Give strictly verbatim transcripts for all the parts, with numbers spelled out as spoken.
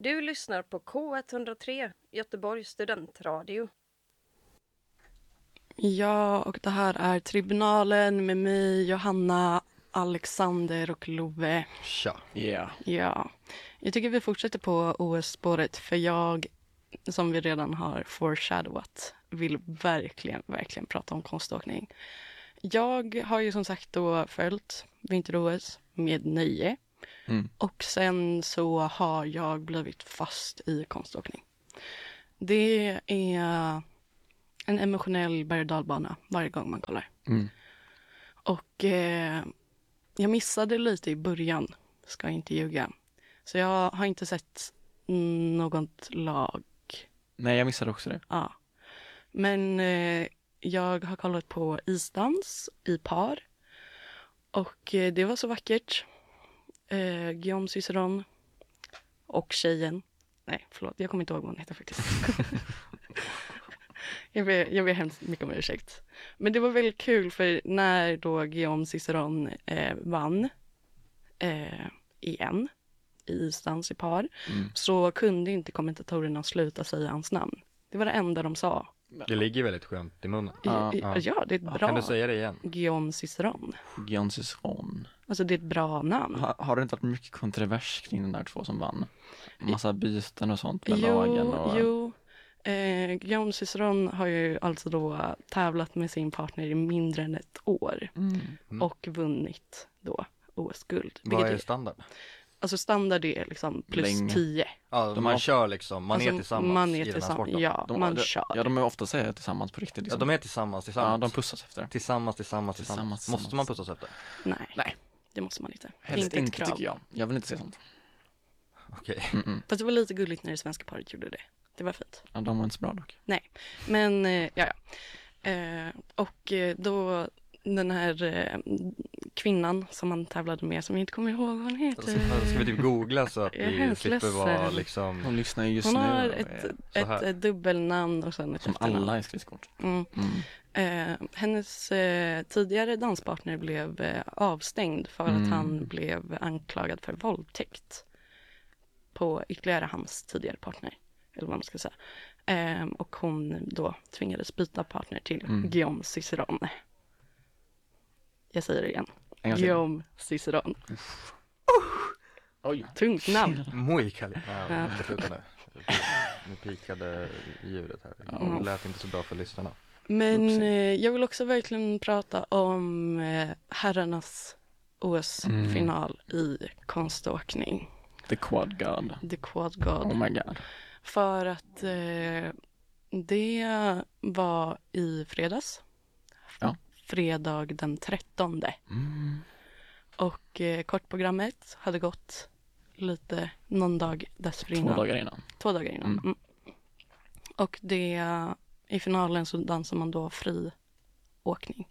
Du lyssnar på K etthundratre, Göteborgs studentradio. Ja, och det här är Tribunalen med mig, Johanna, Alexander och Love. Tja. Yeah. Ja, jag tycker vi fortsätter på O S-spåret för jag, som vi redan har foreshadowat, vill verkligen, verkligen prata om konståkning. Jag har ju som sagt då följt vinter-O S med nöje. Mm. Och sen så har jag blivit fast i konståkning. Det är en emotionell berg- och dalbana varje gång man kollar. Mm. Och eh, jag missade lite i början, ska jag inte ljuga. Så jag har inte sett något lag. Nej, jag missade också det. Ja. Men eh, jag har kollat på isdans i par. Och eh, det var så vackert. Eh, Guillaume Ciceron och tjejen. Nej, förlåt, jag kommer inte ihåg vad hon heter faktiskt. jag, ber, jag ber hemskt mycket om ursäkt. Men det var väldigt kul för när då Guillaume Ciceron eh, vann eh, igen i isdans i par Mm. så kunde inte kommentatorerna sluta säga hans namn. Det var det enda de sa. Det ligger väldigt skönt i munnen. Ja, ja, ja, det är ett bra Kan du säga det igen? Guillaume Ciceron. Guillaume Ciceron. Alltså det är ett bra namn. Ha, har det inte varit mycket kontrovers kring den där två som vann? Massa byten och sånt med Jo, lagen och... jo. Eh, Guillaume Ciceron har ju alltså då tävlat med sin partner i mindre än ett år Mm. Mm. och vunnit då O S-guld. Vad Vilket är är, standard? alltså standard är liksom plus Länge. tio. Ja, De man har- kör liksom, man är Alltså, tillsammans man är i den här tillsammans. sporten. Ja, De, man de, kör. Ja, de är ofta säger tillsammans på riktigt. Ja, Liksom. de är tillsammans, ja, tillsammans. de pussas efter. Tillsammans, tillsammans, tillsammans. Tillsammans, Måste tillsammans. man pussas efter? Nej, Nej. det måste man inte. Det är Helst inte ett inte krav. tycker jag. Jag vill inte se sånt. Okej. Mm-mm. Fast det var lite gulligt när det svenska paret gjorde det. Det var fint. Ja, de var inte så bra dock. Nej, men eh, ja, ja. Eh, och eh, då den här eh, kvinnan som man tävlade med, som jag inte kommer ihåg vad hon heter. Så ska vi typ googla så att Jag är vi hemskt slipper vara ledsen. liksom... De lyssnar ju just Hon nu. har och ett, är ett, här. ett dubbelnamn och sen ett som efternamn. alla i skridskort. Mm. Mm. Eh, hennes eh, tidigare danspartner blev eh, avstängd för Mm. att han blev anklagad för våldtäkt på ytterligare hans tidigare partner, eller vad man ska säga. Eh, och hon då tvingades byta partner till Mm. Guillaume Ciceron. Jag säger det igen. En gång till. Guillaume Ciceron. Oj. Tungt namn. Muy kall. Ja, Ja. jag ska sluta nu. Nu pikade ljudet här. Mm. Det lät inte så bra för lyssnarna. Men Oopsie. eh, jag vill också verkligen prata om eh, herrarnas O S-final i konståkning. The Quad God. The Quad God. Oh my god. För att eh, det var i fredags. Ja. Fredag den trettonde. Mm. Och eh, kortprogrammet hade gått lite någon dag dessförinnan. Två dagar innan. Två dagar innan. Mm. Mm. Och det, i finalen så dansar man då fri åkning.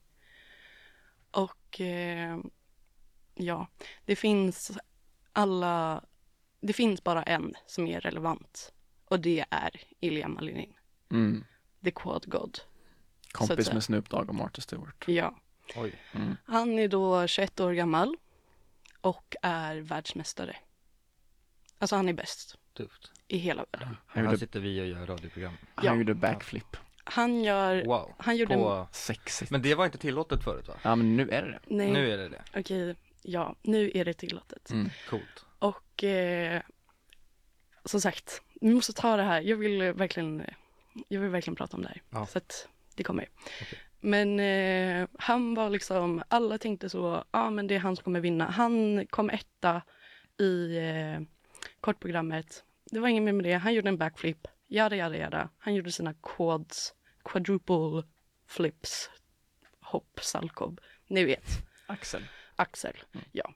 Och eh, ja, det finns alla, det finns bara en som är relevant. Och det är Ilja Malinin, Mm. The Quad God. Så att Kompis säga. med Snoop Dogg och Martha Stewart. Ja, Oj. Mm. han är då tjugoett år gammal och är världsmästare. Alltså han är bäst Tufft. i hela världen. Han Här gjorde, sitter vi och gör radioprogram. han Ja. gjorde backflip. Han gör, Wow. han gjorde, På... Sexigt. Men det var inte tillåtet förut va? Ja, men nu är det det. nej, Nu är det det. okej, ja, nu är det tillåtet. Mm. Coolt. Och eh, som sagt, vi måste ta det här. Jag vill eh, verkligen, jag vill verkligen prata om det här. Ja. Så att det kommer. Okej. Men eh, han var liksom, alla tänkte så, ja ah, men det är han som kommer vinna. Han kom etta i eh, kortprogrammet. Det var ingen mer med det. Han gjorde en backflip. Jada, jada, jada. Han gjorde sina quads, quadruple flips, hopp, salkob. Ni vet. Axel. Axel, ja.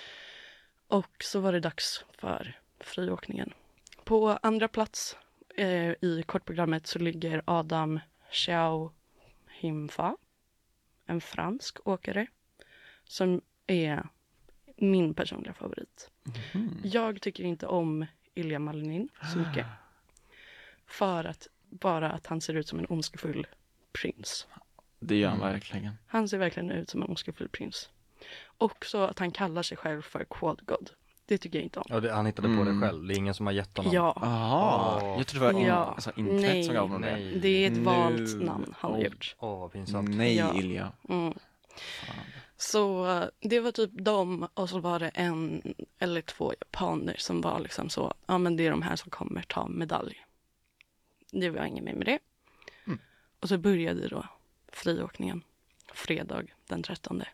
Och så var det dags för friåkningen. På andra plats eh, i kortprogrammet så ligger Adam Xiao Himfa, en fransk åkare, som är min personliga favorit. Mm. Jag tycker inte om Ilja Malinin så mycket. För att bara att han ser ut som en ondskefull prins. Det gör han Mm. verkligen. Han ser verkligen ut som en ondskefull prins. Också att han kallar sig själv för Quad God. Det tycker jag inte om. Ja, det, han hittade på Mm. det själv. Det är ingen som har gett honom. Ja, Jaha, Åh. jag trodde det var in, Ja. alltså, inträtt Nej. som gav honom det. Nej. det är ett Nu- valt namn han har Oj. gjort. Åh, vad pinsamt. Nej, Ja. Ilja. Mm. Fan. Så eh, det var typ dem och så var det en eller två japaner som var liksom så, ja men det är de här som kommer ta medalj. Det var inget mer med det. Mm. Och så började då friåkningen fredag den trettonde.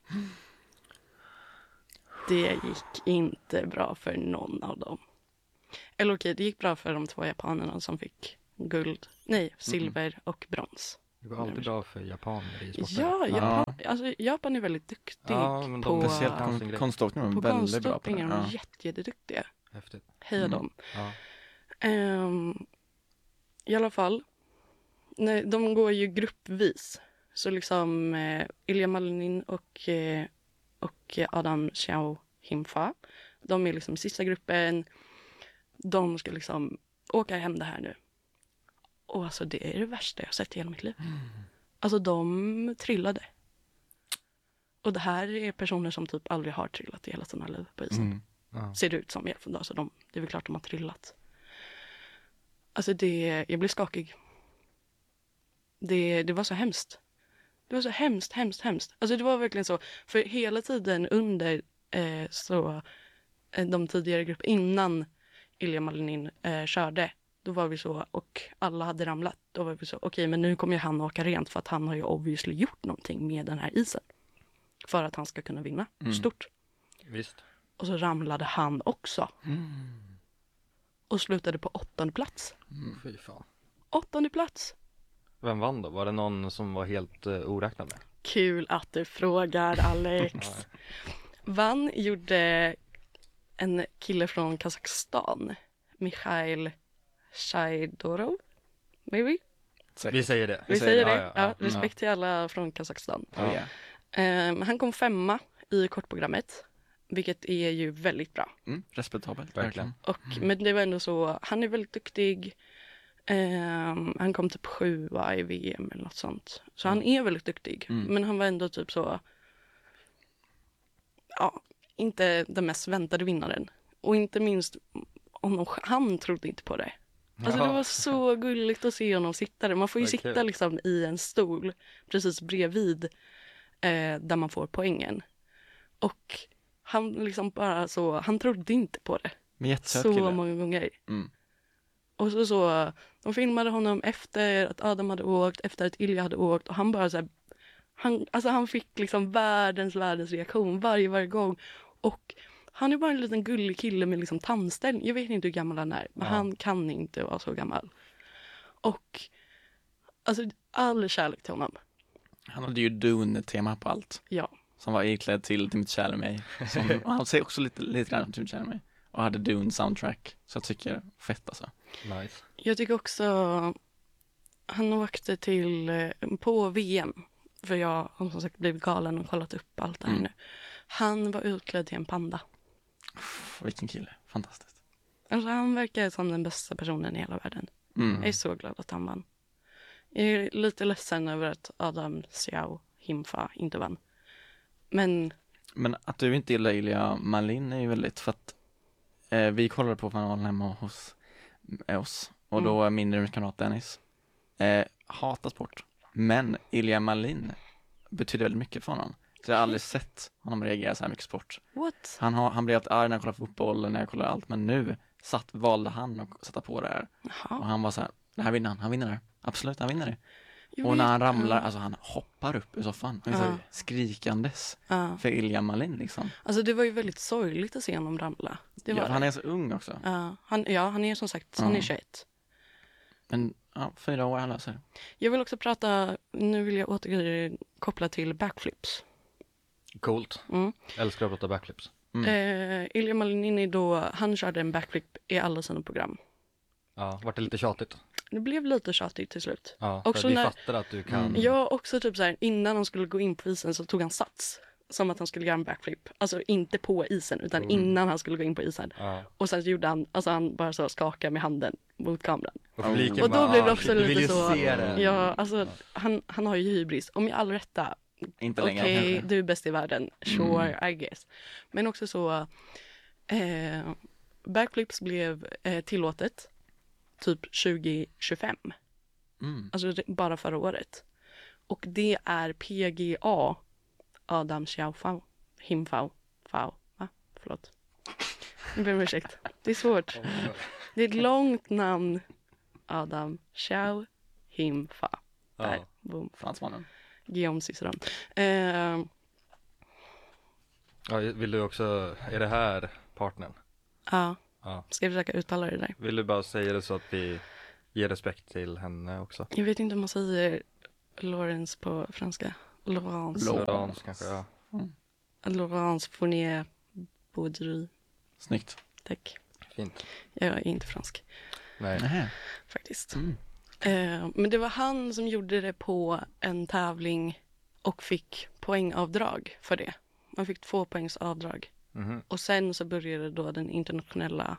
Det gick inte bra för någon av dem. Eller okej, det gick bra för de två japanerna som fick guld, nej, silver och brons. Det går alltid bra för japaner i sporten. Ja, Ja. Japan, alltså, Japan är väldigt duktig Ja, men de- på, Speciellt kan sin kon- grej. konståkning var på väldigt bra på det. konståkningen. De är Ja. jätte, jätteduktiga. Häftigt. Heja Mm. dem. Ja. Ehm, I alla fall, nej, de går ju gruppvis. Så liksom eh, Ilja Malinin och, eh, och Adam Xiao Himfa, de är liksom sista gruppen. De ska liksom åka hem det här nu. Och alltså det är det värsta jag sett i hela mitt liv. Alltså de trillade. Och det här är personer som typ aldrig har trillat i hela sina liv på isen. Mm. Ja. Ser det ut som i alla fall. Alltså de, det är väl klart de har trillat. Alltså det, jag blir skakig. Det, det var så hemskt. Det var så hemskt, hemskt, hemskt. Alltså det var verkligen så. För hela tiden under eh, så eh, de tidigare grupper innan Ilja Malinin eh, körde. Då var vi så, och alla hade ramlat. Då var vi så, okej okay, men nu kommer ju han åka rent för att han har ju obviously gjort någonting med den här isen. För att han ska kunna vinna. Mm. Stort. Visst. Och så ramlade han också. Mm. Och slutade på åttonde plats. Fy fan. Åttonde plats. Vem vann då? Var det någon som var helt uh, oräknad med? Kul att du frågar, Alex. Vann gjorde en kille från Kazakstan. Mikhail Shaidorov. Maybe? Säkert. Vi säger det. Vi säger det. Ja, Ja, ja, ja. respekt till alla från Kazakstan. Oh, yeah. Ehm, han kom femma i kortprogrammet. Vilket är ju väldigt bra. Mm. Respektabelt, Verkligen. verkligen. Och, men det var ändå så, han är väldigt duktig. Ehm, han kom typ sjua i V M eller något sånt. Så han är väldigt duktig. Mm. Men han var ändå typ så, ja, inte den mest väntade vinnaren. Och inte minst, honom, han trodde inte på det. Alltså Jaha. det var så gulligt att se honom sitta där. Man får ju Vad sitta kul. liksom i en stol precis bredvid eh, där man får poängen. Och han liksom bara så, han trodde inte på det. Men jättesöt Så kille. många gånger. Mm. Och så, så de filmade honom efter att Adam hade åkt, efter att Ilja hade åkt och han bara så här, han, alltså han fick liksom världens, världens reaktion varje, varje gång. Och han är bara en liten gullig kille med liksom tandställning. Jag vet inte hur gammal han är, men Ja. han kan inte vara så gammal. Och alltså all kärlek till honom. Han hade ju Dune-tema på allt. Ja. Som var iklädd till Till mitt kärle mig. Som, och han säger också lite, lite grann om Till mitt kärle mig. Och hade Dune-soundtrack. Så jag tycker, fett alltså. Nice. Jag tycker också han åkte till eh, på V M. För jag har som sagt blivit galen och kollat upp allt det här Mm. nu. Han var utklädd till en panda. Pff, vilken kille, fantastiskt. Alltså han verkar som den bästa personen i hela världen. Mm. Jag är så glad att han vann. Jag är lite ledsen över att Adam Xiao Himfa inte vann. Men Men att du inte gillar Ilja Malin är ju väldigt, för att eh, vi kollade på finalen hemma hos eh, oss. Och Mm. då min kamrat Dennis eh, hatar sport. Men Ilja Malin betyder väldigt mycket för honom. Så jag har aldrig sett honom reagera så här mycket sport. what? Han, har, han blev helt arg när jag kollade fotboll, när jag kollade allt. Men nu satt, valde han att sätta på det här. Och Jaha. han var så här, det här vinner han, han vinner det. Absolut, han vinner det. Jag Och när han vet- ramlar, alltså han hoppar upp ur soffan. Han är så här Ja. skrikandes Ja. för Ilja Malin liksom. Alltså det var ju väldigt sorgligt att se honom ramla. Det var Ja, för han det. är så ung också. Ja, han, ja, han är som sagt, han är Ja. tjugoett. Men ja, fyra år, han löser det. Jag vill också prata, nu vill jag återkoppla till backflips. Coolt. Mm. Älskar att prata backflips. Mm. Eh, Ilja Malinini då, han körde en backflip i alla sina program. Ja, vart det lite tjatigt? Det blev lite tjatigt till slut. Ja, Också för vi när- fattar att du kan. Mm. Jag också typ så här, innan han skulle gå in på isen så tog han sats. Som att han skulle göra en backflip. Alltså inte på isen utan Mm. innan han skulle gå in på isen. Ja. Och sen så gjorde han, alltså han bara så skakade med handen mot kameran. Och publiken Och då bara, blev det "Ah, också vi vill lite ju så, se det." ja alltså han, han har ju hybris. Om jag all rätta, Inte okej längre kanske. du är bäst i världen, sure I guess. Men också så, Eh, backflips blev eh, tillåtet typ tjugo tjugofem. Mm. Alltså det- bara förra året. Och det är P G A Adam Xiaofao Himfao Fao. Va? Förlåt. Jag ber om ursäkt. Det är svårt. Det är ett långt namn. Adam Xiao Himfa. Där. Ja. Boom. Fransmannen. Guillaume Ciceron. Eh, Ja, vill du också, är det här partnern? ja. Ja. Ska jag försöka uttala det där? Vill du bara säga det så att vi ger respekt till henne också? Jag vet inte om man säger Lawrence på franska. Laurence. Lo- Laurence kanske, ja. Laurence Fournier Baudry. Snyggt. Tack. Fint. Jag är inte fransk Nej. Nähä. faktiskt. Mm. Eh, men det var han som gjorde det på en tävling och fick poängavdrag för det. Man fick två poängs avdrag. Mhm. Och sen så började då den internationella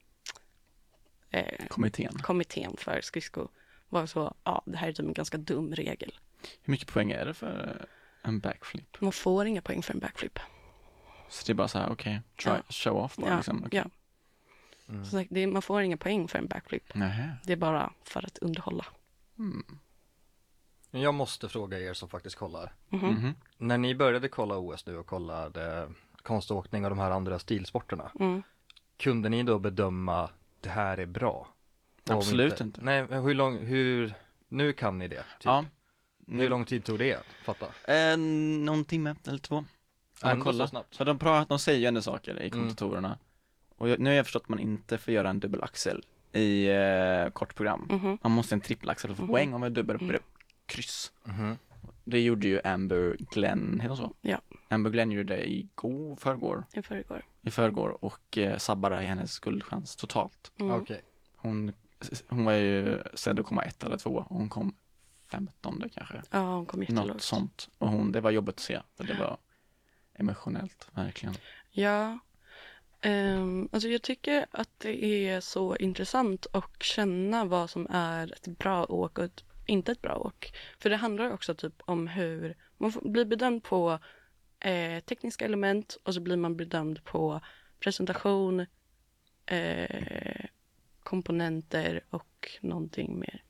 eh, Kommittén. kommittén för skridsko var så, ja det här är typ en ganska dum regel. Hur mycket poäng är det för eh, en backflip? Man får inga poäng för en backflip. Så det är bara så här, okej, try, Ja. show off bara Ja, liksom. Okay. ja. Mm. Så sagt, det är, man får inga poäng för en backflip. Nähä. Det är bara för att underhålla. Mm. Men jag måste fråga er som faktiskt kollar. Mhm. Mhm. När ni började kolla O S nu och kollade konståkning och de här andra stilsporterna, Mm. kunde ni då bedöma det här är bra? Och om Absolut inte. Nej, men hur lång, hur, nu kan ni det? Typ. Ja. Hur lång tid tog det att fatta? Eh, någon timme eller två. Ja, Ändå kolla. så snabbt? Så de pratar, de säger ju ändå saker i Mm. kommentatorerna. Och jag, nu har jag förstått att man inte får göra en dubbelaxel i eh, kortprogram. Mhm. Man måste en trippelaxel för Mhm. poäng om man dubbel Mm. kryss. Mhm. Det gjorde ju Amber Glenn, heter hon så? Ja. Amber Glenn gjorde det i går, förrgår, I förrgår. i förrgår och eh, sabbade i hennes guldchans totalt. Mm. Okej. Hon, hon var ju sedd att komma ett eller två och hon kom femtonde kanske. Ja, hon kom Något jättelågt. sånt. Och hon, det var jobbigt att se, för det var emotionellt, verkligen. Ja, ehm, alltså jag tycker att det är så intressant att känna vad som är ett bra åk och ett, inte ett bra åk. För det handlar också typ om hur man får, blir bedömd på eh, tekniska element och så blir man bedömd på presentation, eh, komponenter och någonting mer.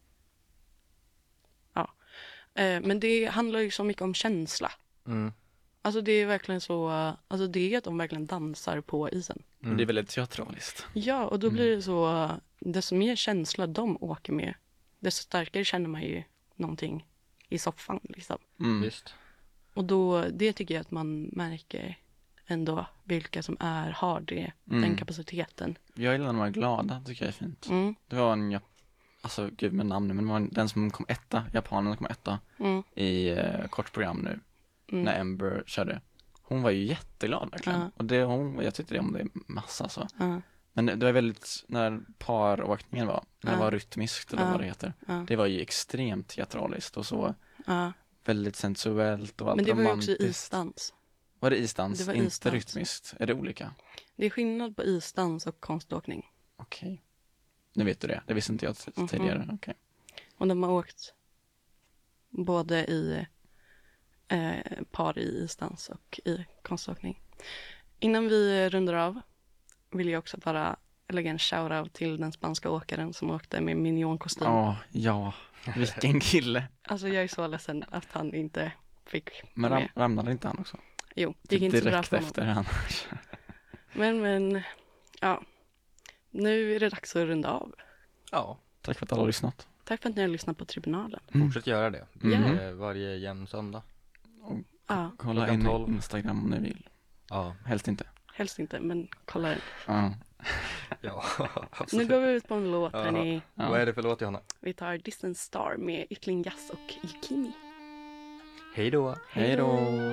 Ja, eh, men det handlar ju så mycket om känsla. Mm. Alltså det är verkligen så, alltså det är att de verkligen dansar på isen. Mm. Det är väldigt teatraliskt. Ja, och då blir det så, desto mer känsla de åker med, desto starkare känner man ju någonting i soffan liksom. Mm. Visst. Och då, det tycker jag att man märker ändå vilka som är, har det, Mm. den kapaciteten. Jag gillar när de är glada, tycker jag är fint. Mm, Det var en, jap- alltså gud med namn nu, men det var en, den som kom etta, japanen kom etta mm, i eh, kortprogram nu, mm. när Amber körde. Hon var ju jätteglad verkligen. Ja. Och det, hon, jag tyckte det om det massa så. Ja, Men det, det var väldigt, när paråkningen var, när det Ja. var rytmiskt eller Ja. vad det heter. ja, Det var ju extremt teatraliskt och så ja. väldigt sensuellt och allt Men det var ju också romantiskt. isdans. Var det isdans? Det var inte isdans. rytmiskt? Är det olika? Det är skillnad på isdans och konståkning. Okej. Nu vet du det. Det visste inte jag t- Mhm. tidigare. Okej. Och de har åkt både i eh, par i isdans och i konståkning. Innan vi rundar av vill jag också bara lägga en shoutout till den spanska åkaren som åkte med minionkostym. Ja, ja. Vilken kille. Alltså jag är så ledsen att han inte fick Men vara ram, med. ramlade inte han också? Jo, det gick inte så bra Direkt för honom. efter han. Men, men, ja. Nu är det dags att runda av. Ja, Tack för att alla har lyssnat. Tack för att ni har lyssnat på Tribunalen. fortsätt göra det. Mhm. Eh, Varje jämn söndag. Ja, Kolla Klockan in tolv. i Instagram om ni vill. Ja, Helst inte. helst inte, men kolla den. Ja. ja. Nu absolut. går vi ut på en låt, Ja. hörni. Ja. Vad är det för låt, Johanna? Vi tar Distant Star med Ytling Jazz och Yukimi. Hej då! Hej då.